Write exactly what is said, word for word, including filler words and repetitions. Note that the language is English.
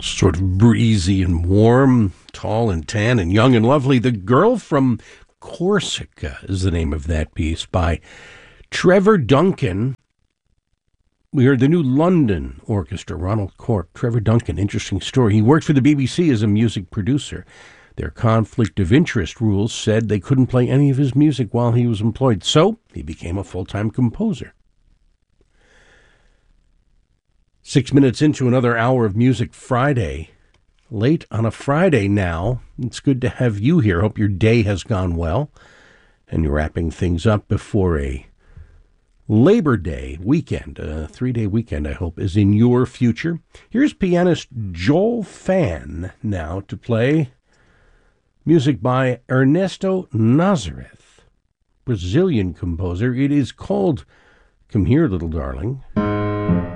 Sort of breezy and warm, tall and tan and young and lovely. The Girl from Corsica is the name of that piece by Trevor Duncan. We heard the New London Orchestra, Ronald Cork. Trevor Duncan, interesting story. He worked for the B B C as a music producer. Their conflict of interest rules said they couldn't play any of his music while he was employed, so he became a full-time composer. Six minutes into another hour of Music Friday. Late on a Friday now. It's good to have you here. Hope your day has gone well. And you're wrapping things up before a Labor Day weekend. A three-day weekend, I hope, is in your future. Here's pianist Joel Phan now to play music by Ernesto Nazareth, Brazilian composer. It is called Come Here, Little Darling.